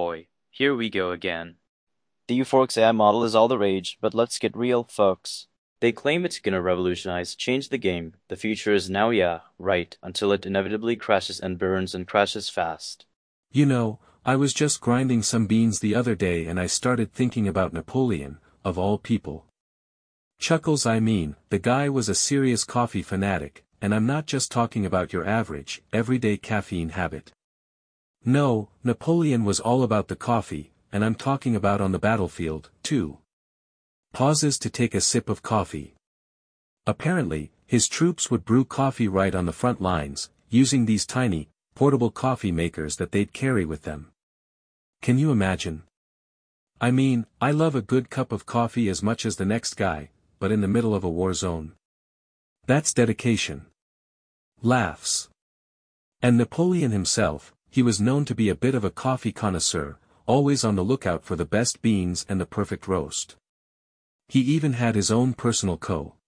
boy. Here we go again. The U4X AI model is all the rage, but let's get real, folks. They claim it's gonna revolutionize, change the game. The future is now, yeah, right, until it inevitably crashes and burns and crashes fast. You know, I was just grinding some beans the other day and I started thinking about Napoleon, of all people. Chuckles, I mean, the guy was a serious coffee fanatic, and I'm not just talking about your average, everyday caffeine habit. No, Napoleon was all about the coffee, and I'm talking about on the battlefield, too. Pauses to take a sip of coffee. Apparently, his troops would brew coffee right on the front lines, using these tiny, portable coffee makers that they'd carry with them. Can you imagine? I mean, I love a good cup of coffee as much as the next guy, but in the middle of a war zone. That's dedication. Laughs. And Napoleon himself, he was known to be a bit of a coffee connoisseur, always on the lookout for the best beans and the perfect roast. He even had his own personal